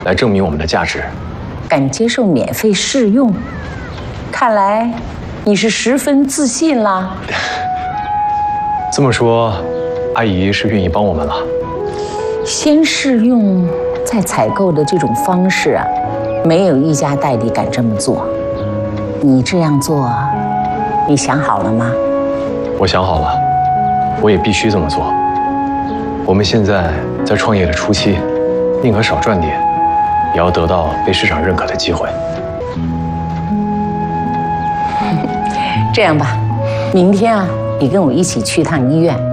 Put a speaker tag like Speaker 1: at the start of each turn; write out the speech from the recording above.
Speaker 1: 来证明我们的价值。
Speaker 2: 敢接受免费试用，看来你是十分自信啦。
Speaker 1: 这么说，阿姨是愿意帮我们了？
Speaker 2: 先试用再采购的这种方式啊，没有一家代理敢这么做。你这样做，你想好了吗？
Speaker 1: 我想好了，我也必须这么做。我们现在在创业的初期，宁可少赚点，也要得到被市场认可的机会。
Speaker 2: 这样吧，明天啊，你跟我一起去趟医院。